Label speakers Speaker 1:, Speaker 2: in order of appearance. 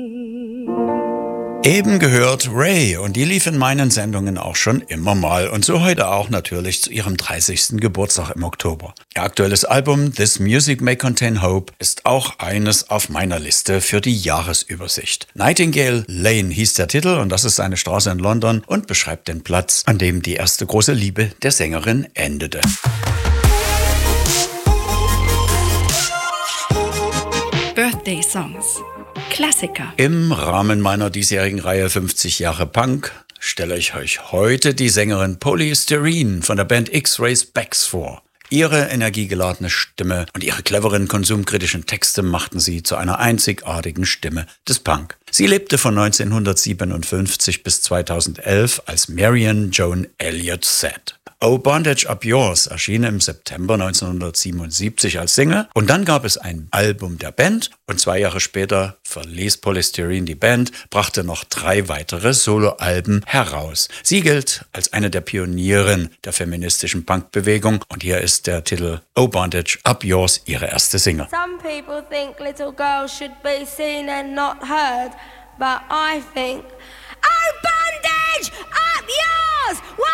Speaker 1: Eben gehört Ray und die lief in meinen Sendungen auch schon immer mal und so heute auch natürlich zu ihrem 30. Geburtstag im Oktober. Ihr aktuelles Album This Music May Contain Hope ist auch eines auf meiner Liste für die Jahresübersicht. Nightingale Lane hieß der Titel und das ist eine Straße in London und beschreibt den Platz, an dem die erste große Liebe der Sängerin endete.
Speaker 2: Birthday Songs. Klassiker.
Speaker 1: Im Rahmen meiner diesjährigen Reihe 50 Jahre Punk stelle ich euch heute die Sängerin Polystyrene von der Band X-Ray Spex vor. Ihre energiegeladene Stimme und ihre cleveren konsumkritischen Texte machten sie zu einer einzigartigen Stimme des Punk. Sie lebte von 1957 bis 2011 als Marion Joan Elliott Said. Oh Bondage Up Yours erschien im September 1977 als Single und dann gab es ein Album der Band und 2 Jahre später verließ Polystyrene die Band, brachte noch 3 weitere Soloalben heraus. Sie gilt als eine der Pionierinnen der feministischen Punkbewegung und hier ist der Titel Oh Bondage Up Yours, ihre erste Single.
Speaker 3: Some people think little girls should be seen and not heard, but I think Oh bondage up yours!